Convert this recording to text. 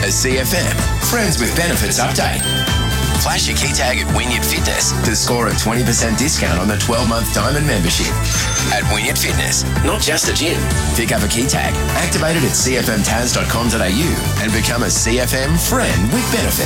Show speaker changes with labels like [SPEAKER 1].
[SPEAKER 1] A CFM Friends with Benefits update. Flash your key tag at Wynyard Fitness to score a 20% discount on the 12-month diamond membership. At Wynyard Fitness, not just a gym. Pick up a key tag, activate it at cfmtaz.com.au and become a CFM friend with benefits.